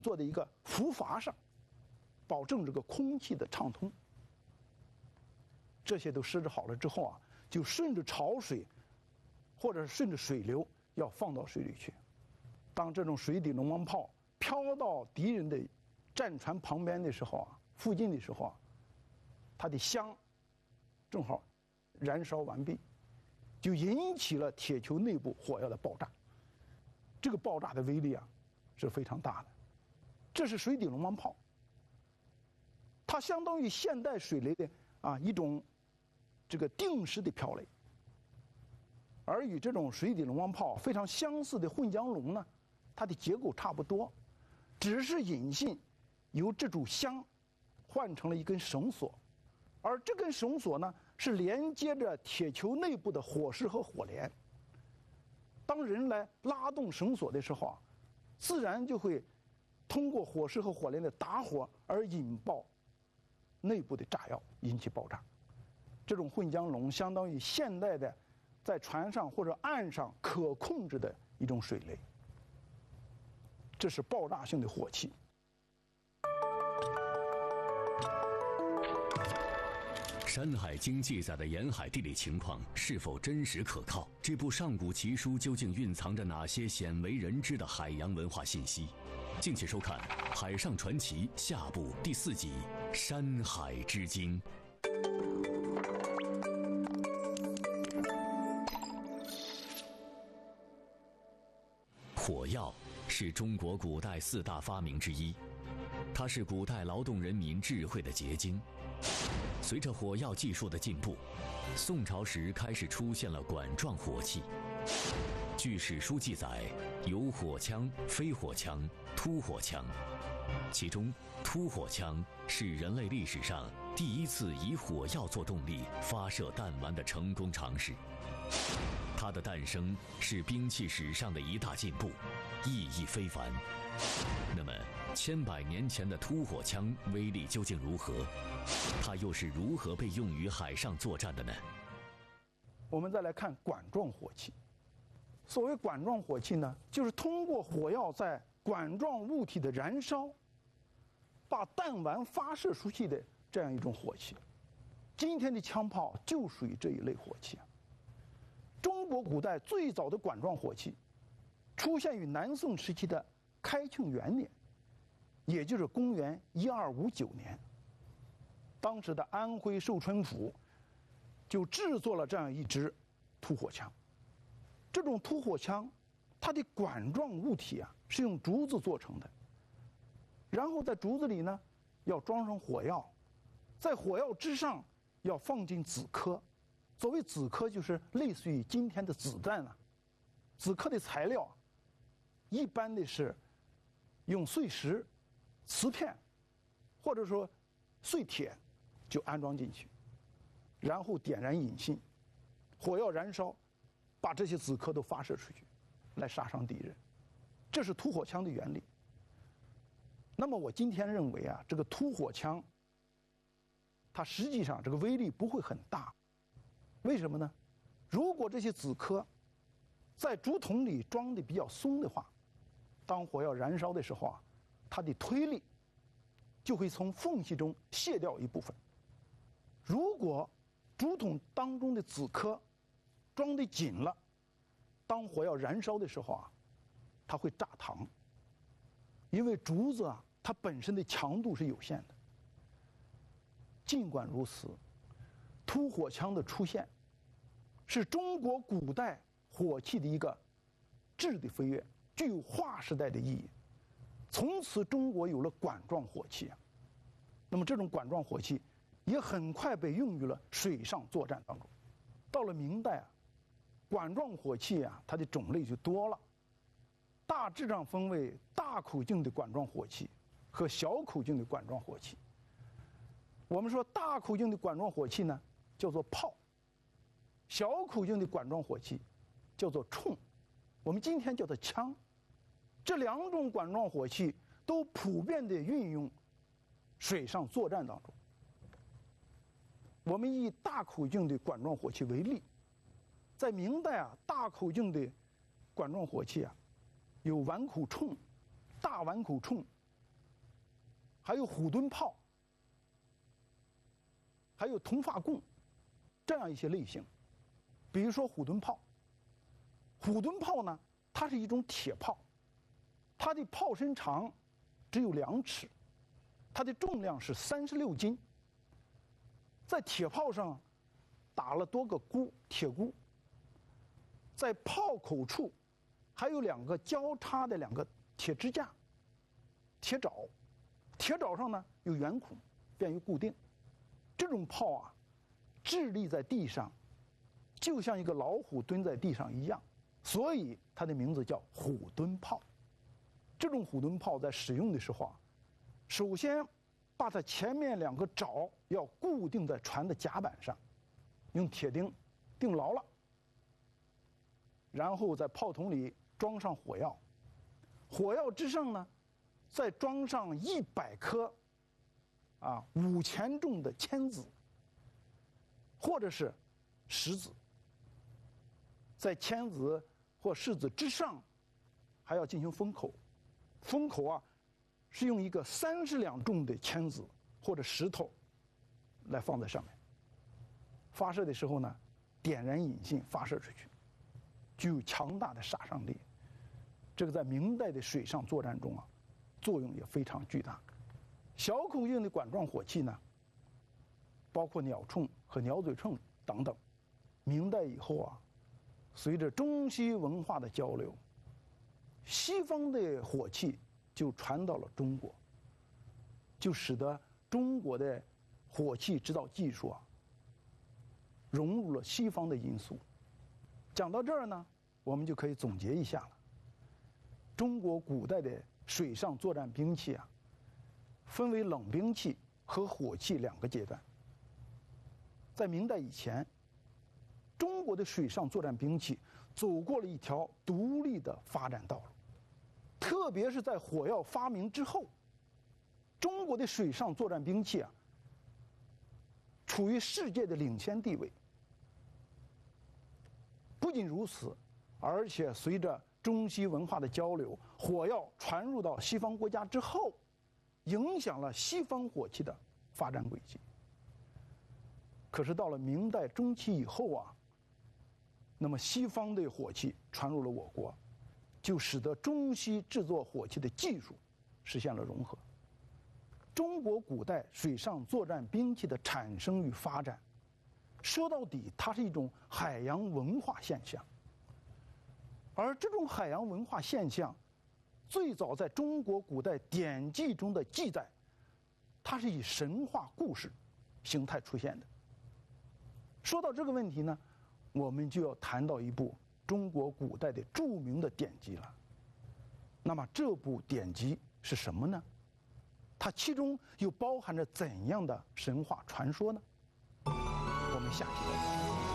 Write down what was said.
做的一个浮筏上，保证这个空气的畅通。这些都设置好了之后啊，就顺着潮水，或者是顺着水流，要放到水里去。当这种水底龙王炮飘到敌人的战船旁边的时候啊，附近的时候啊，它的香正好燃烧完毕，就引起了铁球内部火药的爆炸。这个爆炸的威力啊是非常大的。这是水底龙王炮，它相当于现代水雷的一种这个定时的飘雷。而与这种水底龙王炮非常相似的混浆龙呢，它的结构差不多，只是引信由这组香换成了一根绳索，而这根绳索呢是连接着铁球内部的火势和火镰。当人来拉动绳索的时候啊，自然就会通过火势和火镰的打火而引爆内部的炸药，引起爆炸。这种混浆龙相当于现代的在船上或者岸上可控制的一种水雷。这是爆炸性的火器。 《山海经》记载的沿海地理情况是否真实可靠？这部上古奇书究竟蕴藏着哪些鲜为人知的海洋文化信息？敬请收看《海上传奇》下部第4集《山海之经》。火药是中国古代4大发明之一，它是古代劳动人民智慧的结晶。随着火药技术的进步，宋朝时开始出现了管状火器。据史书记载，有火枪、飞火枪、突火枪，其中突火枪是人类历史上第一次以火药做动力发射弹丸的成功尝试。它的诞生是兵器史上的一大进步，意义非凡。那么千百年前的突火枪威力究竟如何？它又是如何被用于海上作战的呢？ 我们再来看管状火器。所谓管状火器呢，就是通过火药在管状物体的燃烧，把弹丸发射出去的这样一种火器。今天的枪炮就属于这一类火器。中国古代最早的管状火器出现于南宋时期的开庆元年，也就是公元1259年。当时的安徽寿春府就制作了这样一支突火枪。这种突火枪，它的管状物体是用竹子做成的，然后在竹子里呢要装上火药，在火药之上要放进子壳。所谓子壳，就是类似于今天的子弹子壳的材料一般的是用碎石、瓷片，或者说碎铁就安装进去，然后点燃引信，火药燃烧，把这些子壳都发射出去，来杀伤敌人。这是突火枪的原理。那么我今天认为这个突火枪，它实际上这个威力不会很大。为什么呢？如果这些子壳在竹筒里装的比较松的话，当火药燃烧的时候它的推力就会从缝隙中卸掉一部分。如果竹筒当中的子壳装得紧了，当火药燃烧的时候它会炸膛。因为竹子它本身的强度是有限的。尽管如此，突火枪的出现是中国古代火器的一个质的飞跃，具有划时代的意义。从此中国有了管状火器。那么这种管状火器也很快被用于了水上作战当中。到了明代管状火器它的种类就多了，大致上分为大口径的管状火器和小口径的管状火器。我们说大口径的管状火器呢叫做炮，小口径的管状火器叫做铳，我们今天叫做枪。这2种管状火器都普遍地运用水上作战当中。我们以大口径的管状火器为例，在明代大口径的管状火器有碗口铳、大碗口铳、 还有虎墩炮，还有铜发棍，这样一些类型。比如说虎墩炮，虎墩炮呢，它是一种铁炮，它的炮身长只有2尺，它的重量是36斤。在铁炮上打了多个铁箍，在炮口处还有2个交叉的2个铁支架、铁爪，铁爪上呢有圆孔，便于固定。这种炮啊，直立在地上，就像一个老虎蹲在地上一样，所以它的名字叫虎墩炮。这种虎墩炮在使用的时候啊，首先把它前面2个爪要固定在船的甲板上，用铁钉钉牢了，然后在炮筒里装上火药，火药之上呢，再装上100颗5钱重的铅子，或者是石子，在铅子或石子之上还要进行封口，封口啊是用一个30两重的铅子或者石头来放在上面。发射的时候呢，点燃引信发射出去，具有强大的杀伤力。这个在明代的水上作战中啊，作用也非常巨大。小口径的管状火器呢，包括鸟铳和鸟嘴铳等等。明代以后啊，随着中西文化的交流，西方的火器就传到了中国，就使得中国的火器制造技术啊，融入了西方的因素。讲到这儿呢，我们就可以总结一下了。中国古代的水上作战兵器啊，分为冷兵器和火器2个阶段。在明代以前，中国的水上作战兵器走过了一条独立的发展道路。特别是在火药发明之后，中国的水上作战兵器啊，处于世界的领先地位。不仅如此，而且随着中西文化的交流，火药传入到西方国家之后，影响了西方火器的发展轨迹。可是到了明代中期以后啊，那么西方的火器传入了我国，就使得中西制作火器的技术实现了融合。中国古代水上作战兵器的产生与发展，说到底，它是一种海洋文化现象。而这种海洋文化现象，最早在中国古代典籍中的记载，它是以神话故事形态出现的。说到这个问题呢，我们就要谈到一部中国古代的著名的典籍了。那么这部典籍是什么呢？它其中又包含着怎样的神话传说呢？我们下期再见。